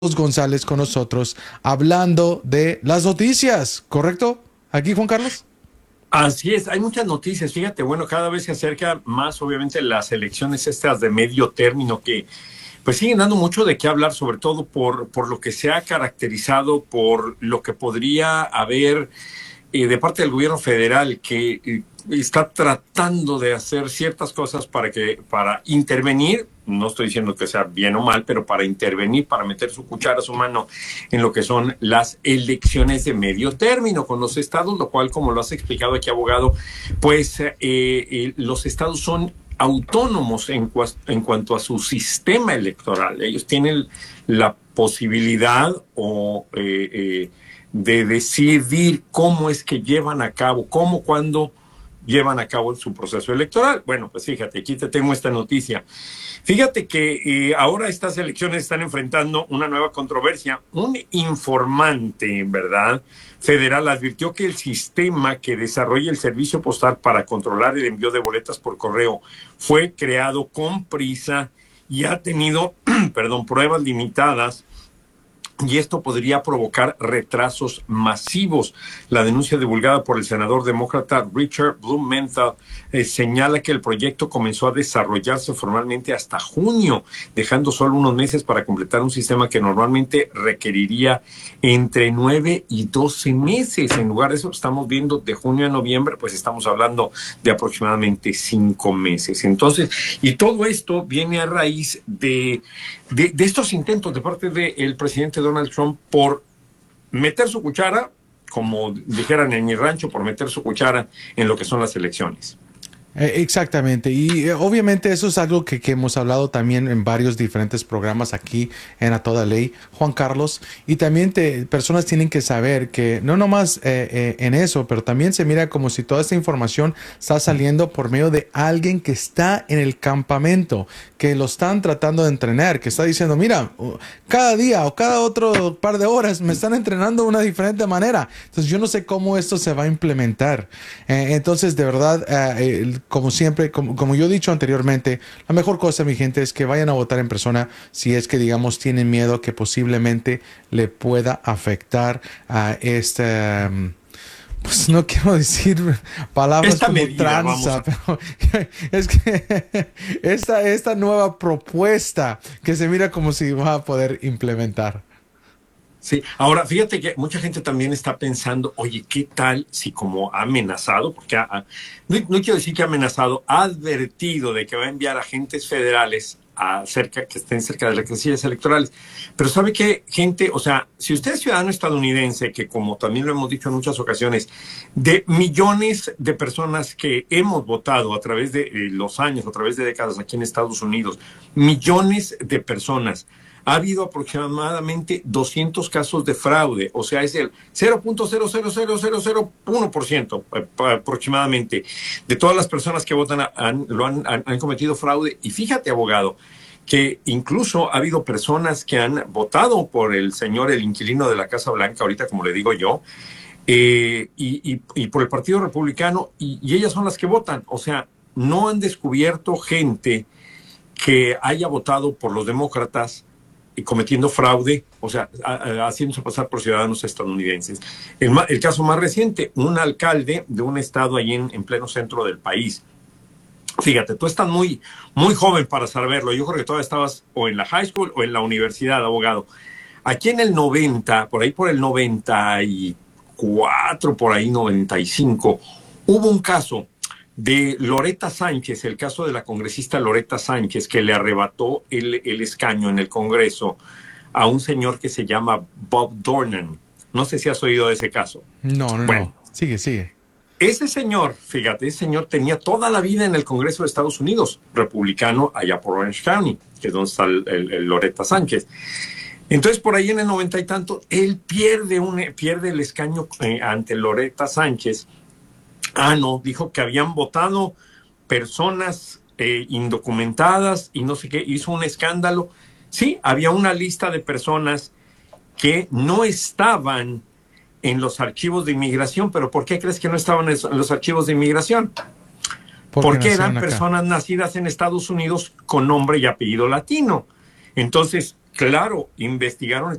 González con nosotros hablando de las noticias, ¿correcto? Aquí, Juan Carlos. Así es, hay muchas noticias. Fíjate, bueno, cada vez se acerca más, obviamente, las elecciones estas de medio término que pues siguen dando mucho de qué hablar, sobre todo por lo que se ha caracterizado, por lo que podría haber de parte del gobierno federal que está tratando de hacer ciertas cosas para intervenir. No estoy diciendo que sea bien o mal, pero para intervenir, para meter su cuchara, su mano en lo que son las elecciones de medio término con los estados, lo cual, como lo has explicado aquí, abogado, pues los estados son autónomos en cuanto a su sistema electoral. Ellos tienen la posibilidad de decidir cómo es que llevan a cabo, cómo, cuándo llevan a cabo su proceso electoral. Bueno, pues fíjate, aquí te tengo esta noticia. Fíjate que ahora estas elecciones están enfrentando una nueva controversia. Un informante, ¿verdad?, federal advirtió que el sistema que desarrolla el servicio postal para controlar el envío de boletas por correo fue creado con prisa y ha tenido, perdón, pruebas limitadas, y esto podría provocar retrasos masivos. La denuncia divulgada por el senador demócrata Richard Blumenthal señala que el proyecto comenzó a desarrollarse formalmente hasta junio, dejando solo unos meses para completar un sistema que normalmente requeriría entre 9 y 12 meses. En lugar de eso, estamos viendo de junio a noviembre, pues estamos hablando de aproximadamente 5 meses. Entonces, y todo esto viene a raíz de estos intentos de parte del presidente Donald Trump por meter su cuchara, como dijeran en mi rancho, por meter su cuchara en lo que son las elecciones. Exactamente, y obviamente eso es algo que hemos hablado también en varios diferentes programas aquí en A Toda Ley, Juan Carlos, y también personas tienen que saber que no nomás en eso, pero también se mira como si toda esta información está saliendo por medio de alguien que está en el campamento, que lo están tratando de entrenar, que está diciendo, mira, cada día o cada otro par de horas me están entrenando de una diferente manera, entonces yo no sé cómo esto se va a implementar. Entonces, de verdad, como siempre, como yo he dicho anteriormente, la mejor cosa, mi gente, es que vayan a votar en persona si es que, digamos, tienen miedo que posiblemente le pueda afectar a pues no quiero decir palabras Esta como medida, tranza, pero es que esta nueva propuesta que se mira como si va a poder implementar. sí, ahora fíjate que mucha gente también está pensando, oye, ¿qué tal si como ha amenazado, porque no quiero decir que ha amenazado, ha advertido de que va a enviar agentes federales que estén cerca de las casillas electorales? Pero ¿sabe qué, gente? O sea, si usted es ciudadano estadounidense, que como también lo hemos dicho en muchas ocasiones, de millones de personas que hemos votado a través de los años, a través de décadas aquí en Estados Unidos, millones de personas, ha habido aproximadamente 200 casos de fraude, o sea, es el 0.00001% aproximadamente de todas las personas que votan han cometido fraude. Y fíjate, abogado, que incluso ha habido personas que han votado por el señor, el inquilino de la Casa Blanca, ahorita como le digo yo, y por el Partido Republicano, y ellas son las que votan. O sea, no han descubierto gente que haya votado por los demócratas y cometiendo fraude, o sea, haciéndose pasar por ciudadanos estadounidenses. El caso más reciente, un alcalde de un estado allí en pleno centro del país. Fíjate, tú estás muy joven para saberlo. Yo creo que todavía estabas o en la high school o en la universidad, abogado. Aquí en el 90, por ahí por el 94, por ahí 95, hubo un caso de Loretta Sánchez, el caso de la congresista Loretta Sánchez, que le arrebató el escaño en el Congreso a un señor que se llama Bob Dornan. No sé si has oído de ese caso. No, no, Bueno, no. Sigue, sigue. ese señor, fíjate, ese señor tenía toda la vida en el Congreso de Estados Unidos, republicano, allá por Orange County, que es donde está el Loretta Sánchez. Entonces, por ahí en el 90 y tanto, él pierde el escaño ante Loretta Sánchez. No, dijo que habían votado personas indocumentadas y no sé qué, hizo un escándalo. Sí, había una lista de personas que no estaban en los archivos de inmigración, pero ¿por qué crees que no estaban en los archivos de inmigración? Porque Porque eran nacieron acá. personas nacidas en Estados Unidos con nombre y apellido latino. Entonces, claro, investigaron